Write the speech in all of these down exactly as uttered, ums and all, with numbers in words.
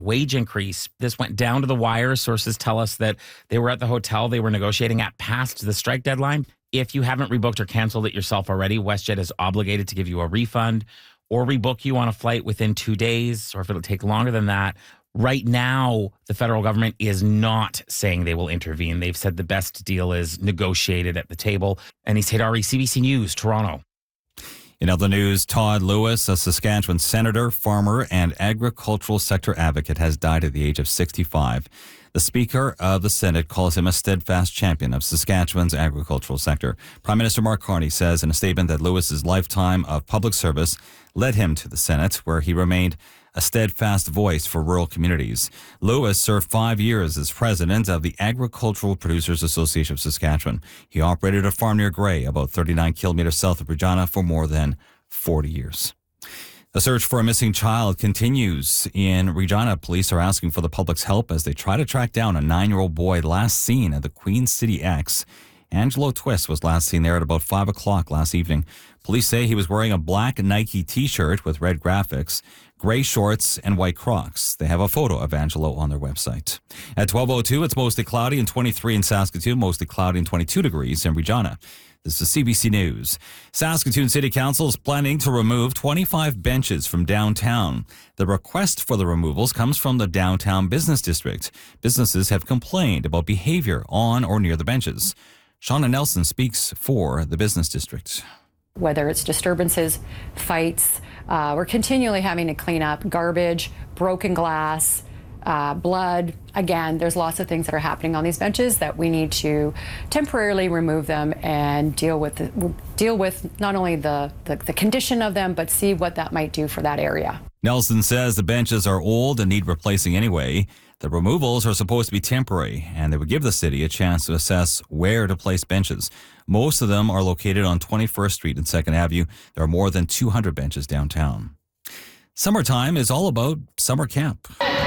wage increase. This went down to the wire. Sources tell us that they were at the hotel they were negotiating at past the strike deadline. If you haven't rebooked or canceled it yourself already, WestJet is obligated to give you a refund or rebook you on a flight within two days, or if it'll take longer than that. Right now, the federal government is not saying they will intervene. They've said the best deal is negotiated at the table. Anis Haidari, C B C News, Toronto. In other news, Todd Lewis, a Saskatchewan senator, farmer, and agricultural sector advocate, has died at the age of sixty-five. The Speaker of the Senate calls him a steadfast champion of Saskatchewan's agricultural sector. Prime Minister Mark Carney says in a statement that Lewis's lifetime of public service led him to the Senate, where he remained a steadfast voice for rural communities. Lewis served five years as president of the Agricultural Producers Association of Saskatchewan. He operated a farm near Gray, about thirty-nine kilometers south of Regina, for more than forty years. The search for a missing child continues in Regina. Police are asking for the public's help as they try to track down a nine-year-old boy last seen at the Queen City X. Angelo Twist was last seen there at about five o'clock last evening. Police say he was wearing a black Nike t-shirt with red graphics, gray shorts, and white Crocs. They have a photo of Angelo on their website. At twelve oh two, it's mostly cloudy and twenty-three in Saskatoon, mostly cloudy and twenty-two degrees in Regina. This is C B C News. Saskatoon City Council is planning to remove twenty-five benches from downtown. The request for the removals comes from the downtown business district. Businesses have complained about behavior on or near the benches. Shauna Nelson speaks for the business district. Whether it's disturbances, fights, uh, we're continually having to clean up garbage, broken glass, uh, blood. Again, there's lots of things that are happening on these benches that we need to temporarily remove them and deal with the, deal with not only the, the, the condition of them, but see what that might do for that area. Nelson says the benches are old and need replacing anyway. The removals are supposed to be temporary, and they would give the city a chance to assess where to place benches. Most of them are located on twenty-first Street and second Avenue. There are more than two hundred benches downtown. Summertime is all about summer camp.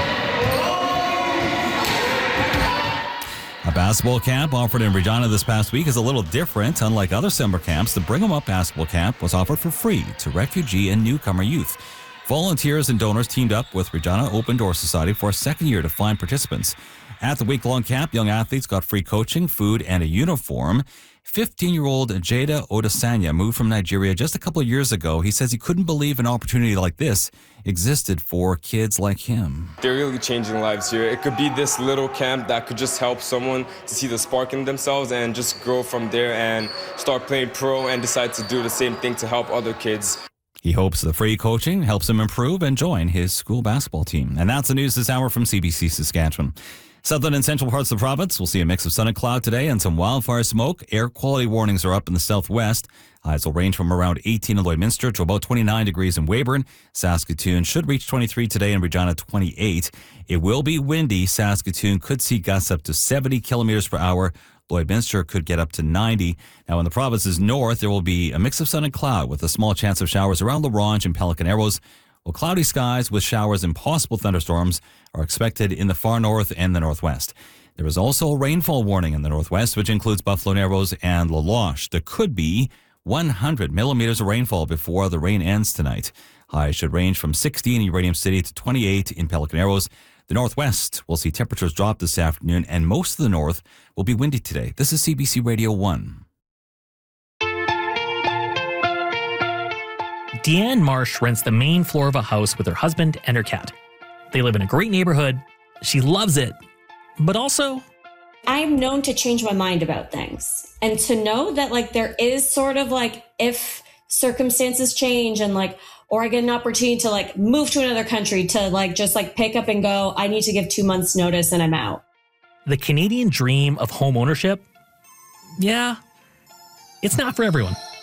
A basketball camp offered in Regina this past week is a little different. Unlike other summer camps, the Bring 'em Up basketball camp was offered for free to refugee and newcomer youth. Volunteers and donors teamed up with Regina Open Door Society for a second year to find participants. At the week-long camp, young athletes got free coaching, food, and a uniform. fifteen-year-old Jada Odesanya moved from Nigeria just a couple of years ago. He says he couldn't believe an opportunity like this existed for kids like him. They're really changing lives here. It could be this little camp that could just help someone to see the spark in themselves and just grow from there and start playing pro and decide to do the same thing to help other kids. He hopes the free coaching helps him improve and join his school basketball team. And that's the news this hour from C B C Saskatchewan. Southern and central parts of the province will see a mix of sun and cloud today and some wildfire smoke. Air quality warnings are up in the southwest. Highs will range from around eighteen in Lloydminster to about twenty-nine degrees in Weyburn. Saskatoon should reach twenty-three today and Regina twenty-eight. It will be windy. Saskatoon could see gusts up to seventy kilometers per hour. Lloydminster could get up to ninety. Now, in the province's north, there will be a mix of sun and cloud with a small chance of showers around La Ronge and Pelican Arrows. Well, cloudy skies with showers and possible thunderstorms are expected in the far north and the northwest. There is also a rainfall warning in the northwest, which includes Buffalo Narrows and La Loche. There could be one hundred millimeters of rainfall before the rain ends tonight. Highs should range from sixteen in Uranium City to twenty-eight in Pelican Arrows. The northwest will see temperatures drop this afternoon, and most of the north will be windy today. This is C B C Radio one. Deanne Marsh rents the main floor of a house with her husband and her cat. They live in a great neighborhood. She loves it, but also... I'm known to change my mind about things. And to know that, like, there is sort of, like, if circumstances change and, like, or I get an opportunity to, like, move to another country to, like, just, like, pick up and go, I need to give two months notice and I'm out. The Canadian dream of home ownership? Yeah, it's not for everyone.